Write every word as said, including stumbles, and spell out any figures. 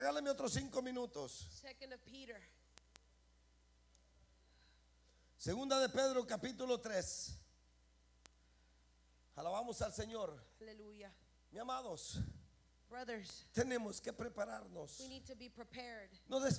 Regálame otros cinco minutos. Second of Peter. Segunda de Pedro, capítulo tres. Alabamos al Señor. Hallelujah. Mi amados, Brothers, tenemos que prepararnos. we need to be prepared. No